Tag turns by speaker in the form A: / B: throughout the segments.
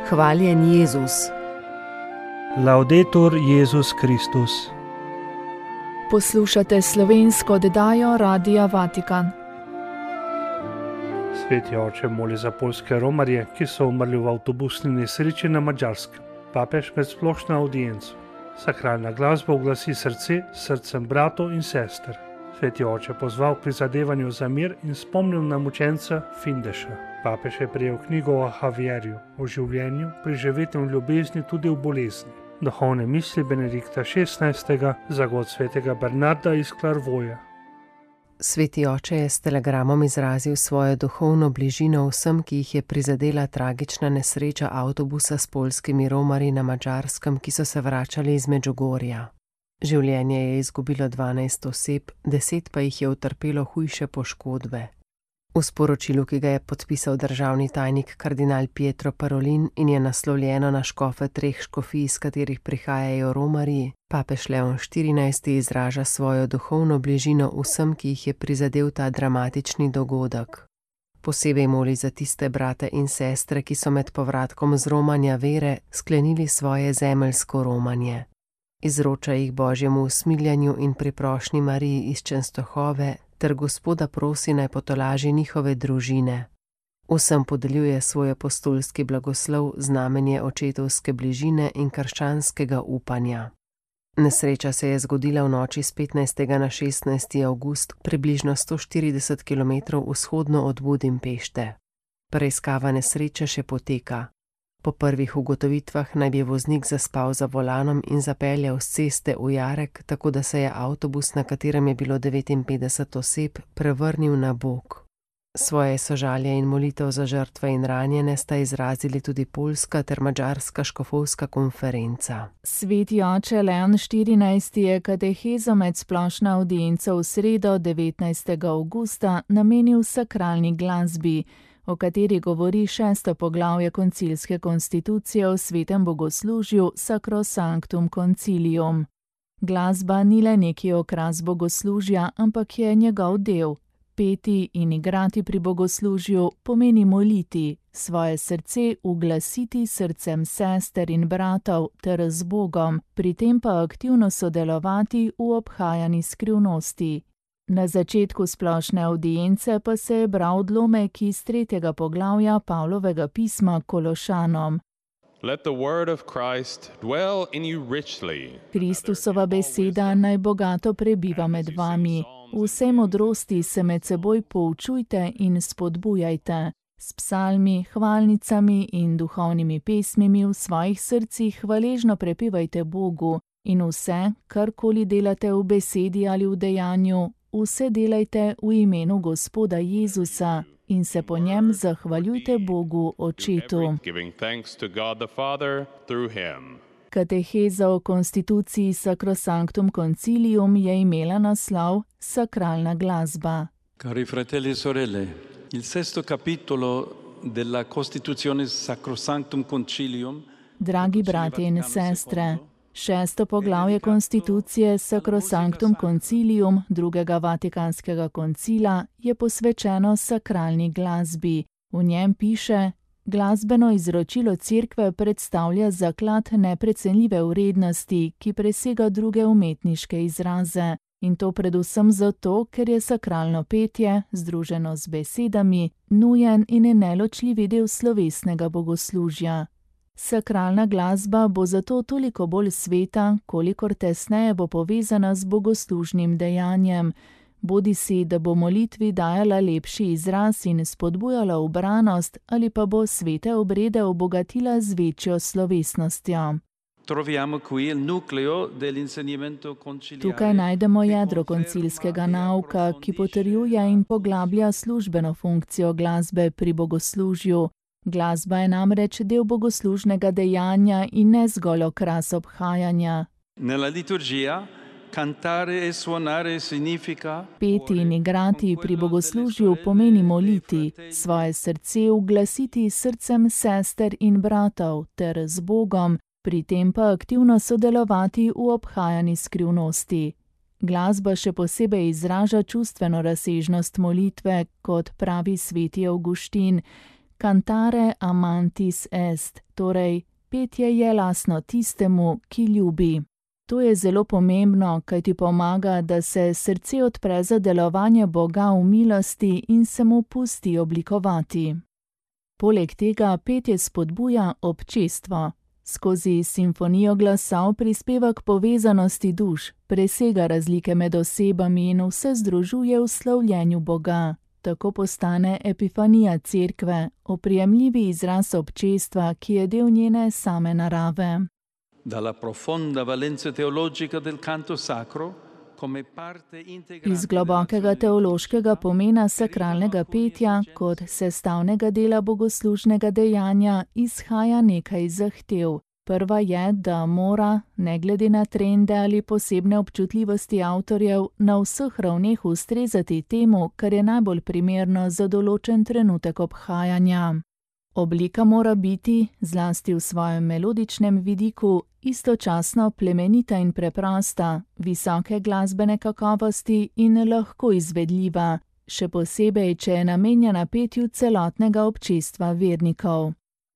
A: Hvaljen Jezus.
B: Laudetur Jezus Kristus.
C: Poslušate slovensko oddajo Radia Vatikan.
B: Sveti oče moli za poljske romarje, ki so umrli v avtobusni nesreči na Madžarskem. Papež med splošno audienco. Sakralna glasba oglasi srce s srcem bratov in sester. Sveti oče pozval k prizadevanju za mir in spomnil na mučenca Findeša. Papež je prejel knjigo o Javierju, o življenju, preživetem v ljubezni tudi v bolezni. Duhovne misli Benedikta XVI. Za god svetega Bernarda iz Klarvoja.
A: Sveti oče je s telegramom izrazil svojo duhovno bližino vsem, ki jih je prizadela tragična nesreča avtobusa s poljskimi romarji na Madžarskem, ki so se vračali iz Medžugorja. Življenje je izgubilo 12 oseb, 10 pa jih je utrpelo hujše poškodbe. V sporočilu, ki ga je podpisal državni tajnik kardinal Pietro Parolin in je naslovljeno na škofe 3 škofij, iz katerih prihajajo romarji, papež Leon XIV. Izraža svojo duhovno bližino vsem, ki jih je prizadel ta dramatični dogodek. Posebej moli za tiste brate in sestre, ki so med povratkom z romanja vere sklenili svoje zemeljsko romanje. Izroča jih Božjemu usmiljanju in priprošnji Mariji iz Čenstohove, ter Gospoda prosi, naj potolaži njihove družine. Vsem podeljuje svoj apostolski blagoslov, znamenje očetovske bližine in krščanskega upanja. Nesreča se je zgodila v noči z 15. na 16. avgust, približno 140 km vzhodno od Budimpešte. Preiskava nesreče še poteka. Po prvih ugotovitvah naj bi voznik zaspal za volanom in zapeljal s ceste v jarek, tako da se je avtobus, na katerem je bilo 59 oseb, prevrnil na bok. Svoje sožalje in molitev za žrtve in ranjene sta izrazili tudi poljska ter madžarska škofovska konferenca.
C: Sveti oče Leon XIV. Je katehezo med splošno audienco v sredo 19. avgusta namenil sakralni glasbi, o kateri govori 6. poglavje koncilske konstitucije o svetem bogoslužju Sacrosanctum Concilium. Glasba ni le neki okras bogoslužja, ampak je njegov del. Peti in igrati pri bogoslužju pomeni moliti, svoje srce uglasiti srcem sester in bratov ter z Bogom, pri tem pa aktivno sodelovati v obhajani skrivnosti. Na začetku splošne audience pa se je bral odlomek iz 3. poglavja Pavlovega pisma Kološanom. Kristusova beseda naj bogato prebiva med vami. V vsej modrosti se med seboj poučujte in spodbujajte. S psalmi, hvalnicami in duhovnimi pesmimi v svojih srcih hvaležno prepevajte Bogu in vse, karkoli delate v besedi ali v dejanju, vse delajte v imenu Gospoda Jezusa in se po njem zahvaljujte Bogu Očetu. Kateheza o konstituciji Sacrosanctum Concilium je imela naslov Sakralna glasba.
D: Cari fratelli e sorelle, il 6. capitolo della Costituzione Sacrosanctum Concilium. Dragi bratje in sestre,
C: 6. poglavje konstitucije Sacrosanctum Concilium drugega Vatikanskega koncila je posvečeno sakralni glasbi. V njem piše: glasbeno izročilo Cerkve predstavlja zaklad neprecenljive vrednosti, ki presega druge umetniške izraze. In to predvsem zato, ker je sakralno petje, združeno z besedami, nujen in neločljivi del slovesnega bogoslužja. Sakralna glasba bo zato toliko bolj sveta, kolikor tesneje bo povezana z bogoslužnim dejanjem, bodisi da bo molitvi dajala lepši izraz in spodbujala ubranost, ali pa bo svete obrede obogatila z večjo slovesnostjo. Tukaj najdemo jedro koncilskega nauka, ki potrjuje in poglablja službeno funkcijo glasbe pri bogoslužju. Glasba je namreč del bogoslužnega dejanja in ne zgolj okras obhajanja. Peti in igrati pri bogoslužju pomeni moliti, svoje srce uglasiti s srcem sester in bratov ter z Bogom, pri tem pa aktivno sodelovati v obhajani skrivnosti. Glasba še posebej izraža čustveno razsežnost molitve, kot pravi sveti Avguštin, cantare amantis est, torej petje je lastno tistemu, ki ljubi. To je zelo pomembno, kaj ti pomaga, da se srce odpre za delovanje Boga v milosti in se mu pusti oblikovati. Poleg tega petje spodbuja občestvo. Skozi simfonijo glasov prispeva k povezanosti duš, presega razlike med osebami in vse združuje v slavljenju Boga. Tako postane epifanija cerkve, oprijemljivi izraz občestva, ki je del njene same narave. Iz globokega teološkega pomena sakralnega petja kot sestavnega dela bogoslužnega dejanja izhaja nekaj zahtev. Prva je, da mora, ne glede na trende ali posebne občutljivosti avtorjev, na vseh ravneh ustrezati temu, kar je najbolj primerno za določen trenutek obhajanja. Oblika mora biti, zlasti v svojem melodičnem vidiku, istočasno plemenita in preprosta, visoke glasbene kakovosti in lahko izvedljiva, še posebej, če je namenjena petju celotnega občestva vernikov.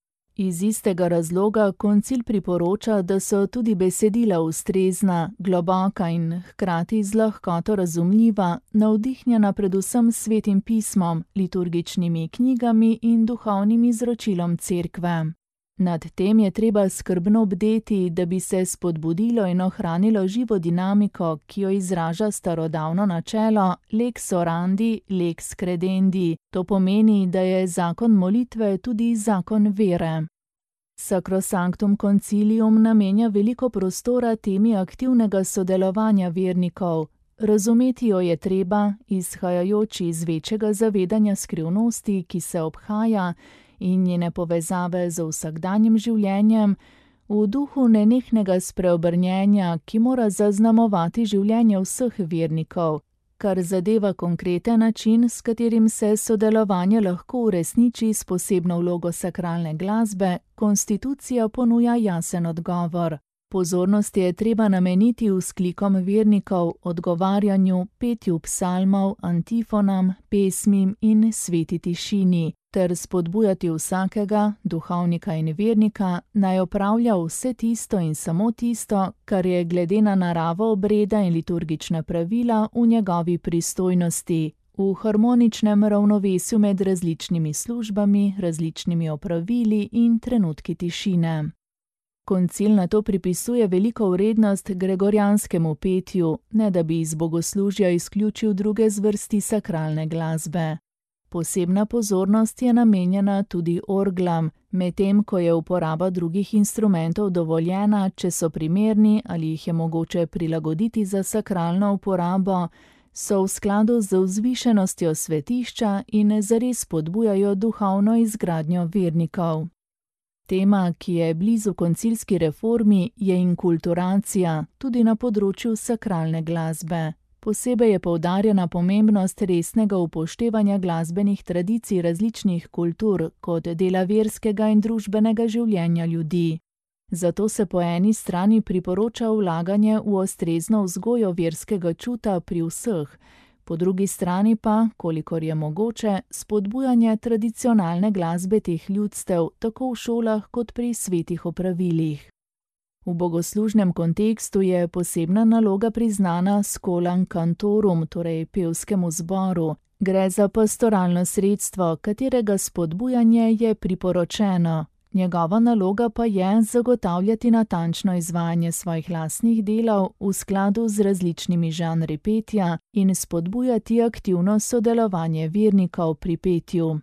C: Iz istega razloga koncil priporoča, da so tudi besedila ustrezna, globoka in hkrati z lahkoto razumljiva, navdihnjena predvsem svetim pismom, liturgičnimi knjigami in duhovnim izročilom cerkve. Nad tem je treba skrbno bdeti, da bi se spodbudilo in ohranilo živo dinamiko, ki jo izraža starodavno načelo lex orandi, lex credendi. To pomeni, da je zakon molitve tudi zakon vere. Sacrosanctum Concilium namenja veliko prostora temi aktivnega sodelovanja vernikov. Razumeti jo je treba, izhajajoč iz večjega zavedanja skrivnosti, ki se obhaja, in njene povezave z vsakdanjim življenjem, v duhu nenehnega spreobrnjenja, ki mora zaznamovati življenje vseh vernikov, kar zadeva konkreten način, s katerim se sodelovanje lahko uresniči s posebno vlogo sakralne glasbe, konstitucija ponuja jasen odgovor. Pozornost je treba nameniti vzklikom vernikov, odgovarjanju, petju psalmov, antifonam, pesmim in sveti tišini, ter spodbujati vsakega, duhovnika in vernika, naj opravlja vse tisto in samo tisto, kar je glede na naravo obreda in liturgična pravila v njegovi pristojnosti, v harmoničnem ravnovesju med različnimi službami, različnimi opravili in trenutki tišine. Koncil na to pripisuje veliko vrednost gregorijanskemu petju, ne da bi iz bogoslužja izključil druge zvrsti sakralne glasbe. Posebna pozornost je namenjena tudi orglam, medtem ko je uporaba drugih instrumentov dovoljena, če so primerni ali jih je mogoče prilagoditi za sakralno uporabo, so v skladu z vzvišenostjo svetišča in zares spodbujajo duhovno izgradnjo vernikov. Tema, ki je blizu koncilski reformi, je inkulturacija, tudi na področju sakralne glasbe. Posebej je poudarjena pomembnost resnega upoštevanja glasbenih tradicij različnih kultur kot dela verskega in družbenega življenja ljudi. Zato se po eni strani priporoča vlaganje v ustrezno vzgojo verskega čuta pri vseh, po drugi strani pa, kolikor je mogoče, spodbujanje tradicionalne glasbe teh ljudstev tako v šolah kot pri svetih opravilih. V bogoslužnem kontekstu je posebna naloga priznana scolam cantorum, torej pevskemu zboru. Gre za pastoralno sredstvo, katerega spodbujanje je priporočeno. Njegova naloga pa je zagotavljati natančno izvajanje svojih lastnih delov v skladu z različnimi žanri petja in spodbujati aktivno sodelovanje vernikov pri petju.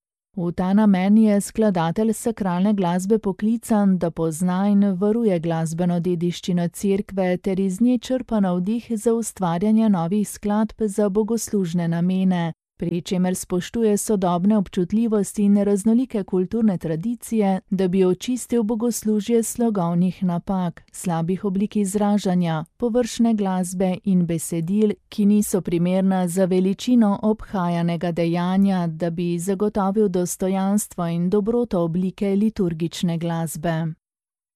C: V ta namen je skladatelj sakralne glasbe poklican, da pozna in varuje glasbeno dediščino cerkve ter iz nje črpa navdih za ustvarjanje novih skladb za bogoslužne namene, pri čemer spoštuje sodobne občutljivosti in raznolike kulturne tradicije, da bi očistil bogoslužje slogovnih napak, slabih oblik izražanja, površne glasbe in besedil, ki niso primerna za veličino obhajanega dejanja, da bi zagotovil dostojanstvo in dobroto oblike liturgične glasbe.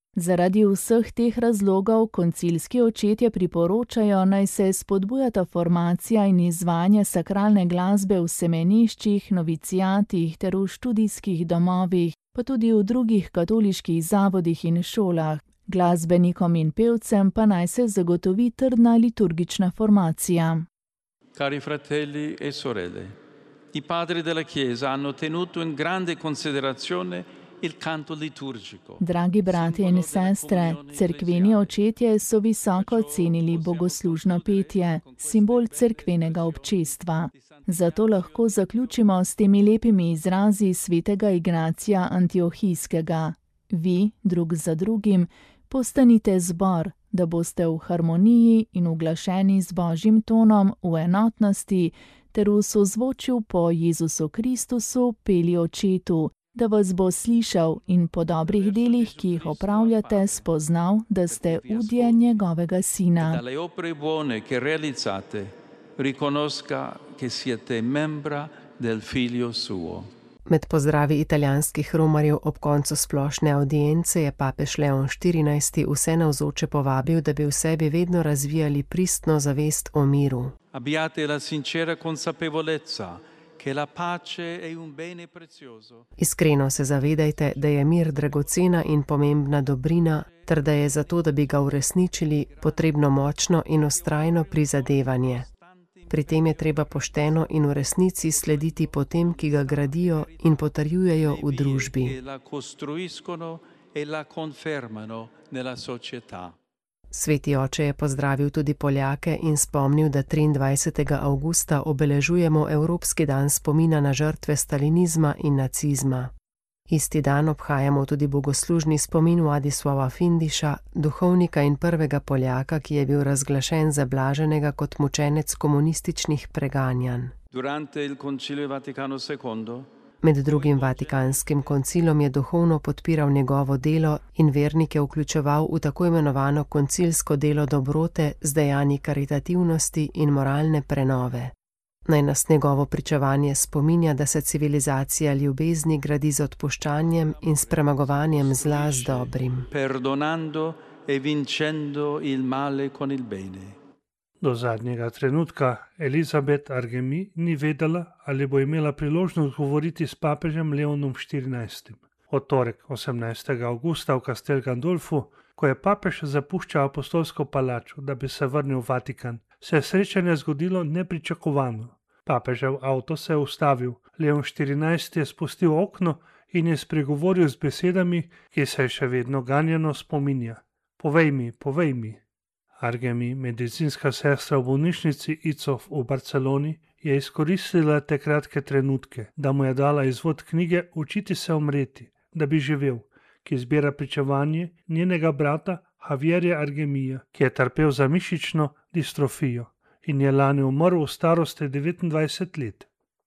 C: Zaradi vseh teh razlogov koncilski očetje priporočajo, naj se spodbujata formacija in izvajanje sakralne glasbe v semeniščih, noviciatih ter v študijskih domovih, pa tudi v drugih katoliških zavodih in šolah. Glasbenikom in pevcem pa naj se zagotovi trdna liturgična formacija.
D: Cari fratelli e sorelle, i padri della Chiesa hanno tenuto in grande considerazione il canto liturgico.
C: Dragi bratje in sestre, cerkveni očetje so visoko cenili bogoslužno petje, simbol cerkvenega občestva. Zato lahko zaključimo s temi lepimi izrazi svetega Ignacija Antiohijskega. Vi, drug za drugim, postanite zbor, da boste v harmoniji in uglašeni z Božjim tonom v enotnosti ter v sozvočju po Jezusu Kristusu peli očetu, da vas bo slišal in po dobrih delih, ki jih opravljate, spoznal, da ste udje njegovega sina.
D: Dalle opere buone che realizzate, riconosca che siete membra del figlio suo.
A: Med pozdravi italijanskih romarjev ob koncu splošne audience je papež Leon XIV. Vse navzoče povabil, da bi v sebi vedno razvijali pristno zavest o miru.
D: Abbiate la sincera consapevolezza che la pace è un bene prezioso.
A: Iskreno se zavedajte, da je mir dragocena in pomembna dobrina, ter da je zato, da bi ga uresničili, potrebno močno in vztrajno prizadevanje. Pri tem je treba pošteno in v resnici slediti potem, ki ga gradijo in potrjujejo v družbi. Sveti oče je pozdravil tudi Poljake in spomnil, da 23. avgusta obeležujemo Evropski dan spomina na žrtve stalinizma in nacizma. Isti dan obhajamo tudi bogoslužni spomin Vladislava Findiša, duhovnika in prvega Poljaka, ki je bil razglašen za blaženega kot mučenec komunističnih preganjanj. Med drugim Vatikanskim koncilom je duhovno podpiral njegovo delo in vernike vključeval v tako imenovano koncilsko delo dobrote z dejanji karitativnosti in moralne prenove. Naj nas njegovo pričevanje spominja, da se civilizacija ljubezni gradi z odpuščanjem in s premagovanjem zla z dobrim.
D: Perdonando e vincendo il male con il bene.
B: Do zadnjega trenutka Elizabeth Argemi ni vedela, ali bo imela priložnost govoriti s papežem Leonom XIV. Od torek 18. avgusta v Castel Gandolfu, ko je papež zapuščal apostolsko palačo, da bi se vrnil v Vatikan, se je srečanje zgodilo nepričakovano. Papežev avto se je ustavil, Leon XIV. Je spustil okno in je spregovoril z besedami, ki se še vedno ganjeno spominja. Povej mi. Argemi, medicinska sestra v bolnišnici Icov v Barceloni, je izkoristila te kratke trenutke, da mu je dala izvod knjige Učiti se umreti, da bi živel, ki zbira pričevanje njenega brata Javierja Argemija, ki je trpel za mišično distrofijo in je lani umrl v starosti 29 let.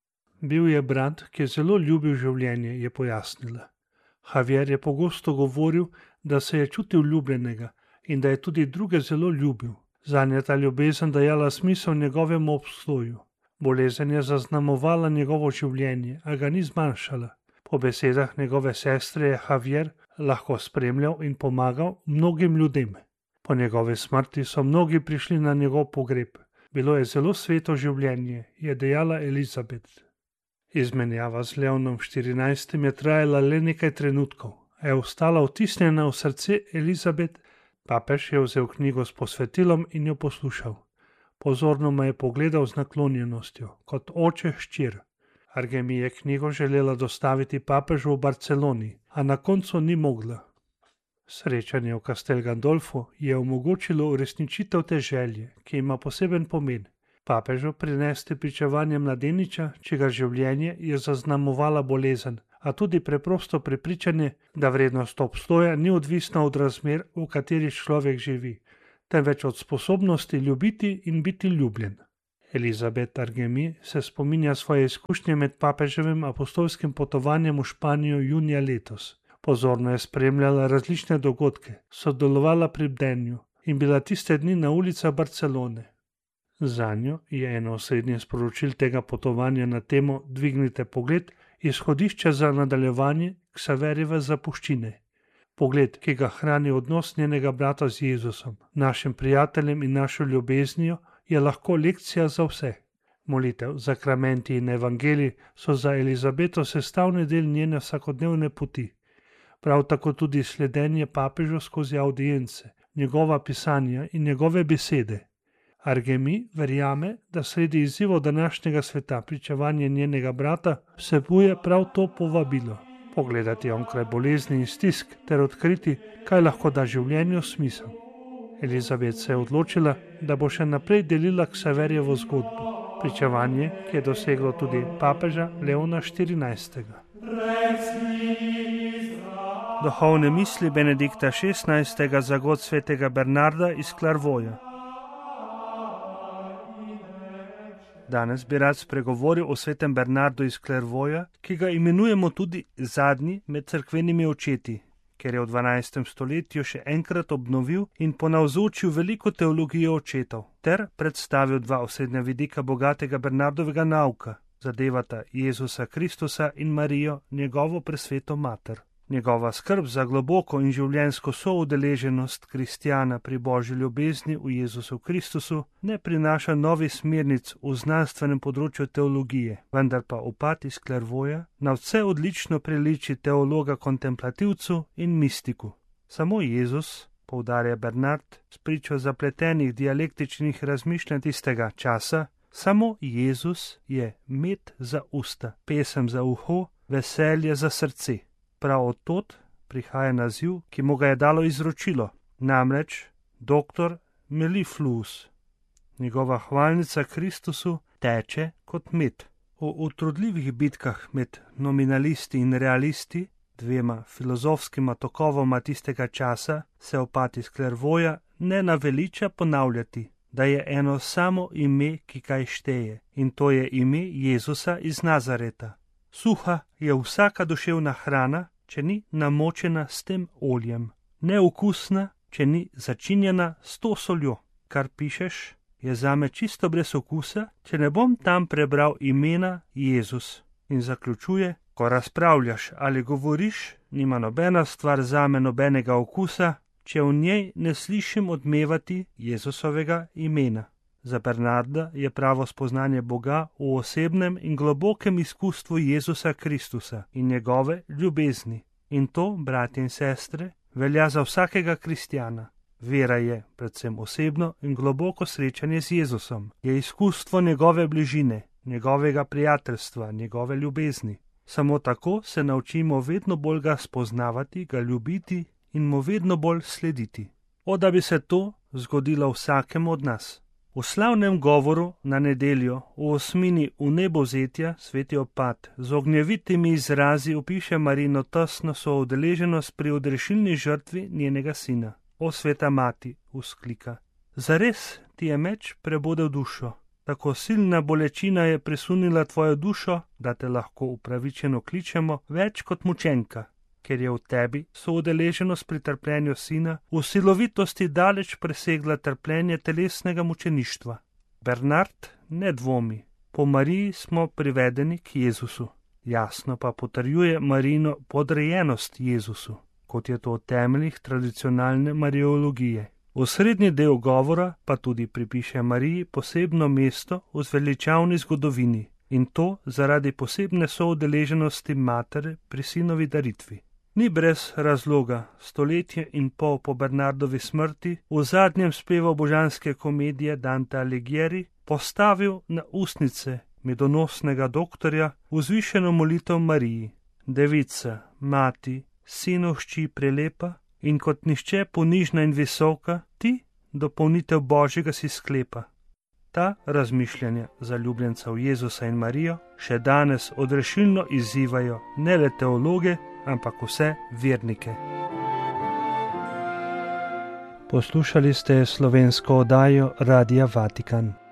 B: Bil je brat, ki je zelo ljubil življenje, je pojasnila. Javier je pogosto govoril, da se je čutil ljubljenega in da je tudi druge zelo ljubil. Zanje je ta ljubezen dajala smisel njegovemu obstoju. Bolezen je zaznamovala njegovo življenje, a ga ni zmanjšala. Po besedah njegove sestre je Javier lahko spremljal in pomagal mnogim ljudem. Po njegove smrti so mnogi prišli na njegov pogreb. Bilo je zelo sveto življenje, je dejala Elizabeth. Izmenjava z Leonom XIV. Je trajala le nekaj trenutkov, a je ostala vtisnjena v srce Elizabeth. Papež je vzel knjigo s posvetilom in jo poslušal. Pozorno me je pogledal z naklonjenostjo, kot oče hčer. Argemi je knjigo želela dostaviti papežu v Barceloni, a na koncu ni mogla. Srečanje v Castel Gandolfu je omogočilo uresničitev te želje, ki ima poseben pomen. Papežu prinesti pričevanje mladeniča, čigar življenje je zaznamovala bolezen, a tudi preprosto prepričanje, da vrednost obstoja ni odvisna od razmer, v katerih človek živi, temveč od sposobnosti ljubiti in biti ljubljen. Elizabeth Argemi se spominja svoje izkušnje med papeževim apostolskim potovanjem v Španijo junija letos. Pozorno je spremljala različne dogodke, sodelovala pri bdenju in bila tiste dni na ulicah Barcelone. Zanjo je eno osrednjih sporočil tega potovanja na temo Dvignite pogled izhodišče za nadaljevanje Ksaverjeve zapuščine. Pogled, ki ga hrani odnos njenega brata z Jezusom, našim prijateljem in našo ljubeznijo, je lahko lekcija za vse. Molitev, sakramenti in evangeliji so za Elizabeto sestavni del njene vsakodnevne poti. Prav tako tudi sledenje papežu skozi avdience, njegova pisanja in njegove besede. Argemi verjame, da sredi izzivov današnjega sveta pričevanje njenega brata vsebuje prav to povabilo. Pogledati onkraj bolezni in stisk ter odkriti, kaj lahko da življenju smisel. Elizabet se je odločila, da bo še naprej delila Ksaverjevo zgodbo, pričevanje, ki je doseglo tudi papeža Leona XIV. Duhovne misli Benedikta XVI. Za god svetega Bernarda iz Clairvauxa. Danes bi rad spregovoril o svetem Bernardu iz Clairvauxa, ki ga imenujemo tudi zadnji med cerkvenimi očeti, ker je v 12. stoletju še enkrat obnovil in ponavzočil veliko teologijo očetov, ter predstavil dva osrednja vidika bogatega Bernardovega nauka, zadevata Jezusa Kristusa in Marijo, njegovo presveto mater. Njegova skrb za globoko in življenjsko soudeleženost kristjana pri božji ljubezni v Jezusu Kristusu ne prinaša novih smernic v znanstvenem področju teologije, vendar pa upad iz Clairvauxa na vse odlično priliči teologa kontemplativcu in mistiku. Samo Jezus, poudarja Bernard, spričo zapletenih dialektičnih razmišljanj tistega časa, samo Jezus je med za usta, pesem za uho, veselje za srce. Prav od tod prihaja naziv, ki mu ga je dalo izročilo, namreč doktor Mellifluus. Njegova hvalnica Kristusu teče kot med. O utrudljivih bitkah med nominalisti in realisti, dvema filozofskima tokovoma tistega časa, se opad iz Clairvauxa ne naveliča ponavljati, da je eno samo ime, ki kaj šteje, in to je ime Jezusa iz Nazareta. Suha je vsaka duševna hrana, če ni namočena s tem oljem, neokusna, če ni začinjena s to soljo. Kar pišeš, je zame čisto brez okusa, če ne bom tam prebral imena Jezus. In zaključuje, ko razpravljaš ali govoriš, nima nobena stvar zame nobenega okusa, če v njej ne slišim odmevati Jezusovega imena. Za Bernarda je pravo spoznanje Boga v osebnem in globokem izkustvu Jezusa Kristusa in njegove ljubezni. In to, bratje in sestre, velja za vsakega kristjana. Vera je predvsem osebno in globoko srečanje z Jezusom, je izkustvo njegove bližine, njegovega prijateljstva, njegove ljubezni. Samo tako se naučimo vedno bolj ga spoznavati, ga ljubiti in mu vedno bolj slediti. O, da bi se to zgodilo vsakemu od nas. V slavnem govoru na nedeljo v osmini vnebovzetja sveti opad z ognjevitimi izrazi opiše Marino tesno soudeleženost pri odrešilni žrtvi njenega sina. O sveta mati, vzklika. Zares ti je meč prebodel dušo, tako silna bolečina je presunila tvojo dušo, da te lahko upravičeno kličemo več kot mučenka, ker je v tebi soudeleženost pri trpljenju sina v silovitosti daleč presegla trpljenje telesnega mučeništva. Bernard ne dvomi, po Mariji smo privedeni k Jezusu. Jasno pa potrjuje Marijino podrejenost Jezusu, kot je to v temeljih tradicionalne mariologije. V srednji del govora pa tudi pripiše Mariji posebno mesto v zveličavni zgodovini, in to zaradi posebne soudeleženosti matere pri sinovi daritvi. Ni brez razloga stoletje in pol po Bernardovi smrti v zadnjem spevu božanske komedije Dante Alighieri postavil na ustnice medonosnega doktorja vzvišeno molitev Mariji. Devica, mati, sinu hči prelepa in kot nihče ponižna in visoka, ti dopolnitev Božjega si sklepa. Ta razmišljanja zaljubljencev Jezusa in Marijo še danes odrešilno izzivajo ne le teologe, ampak vse vernike. Poslušali ste slovensko oddajo Radia Vatikan.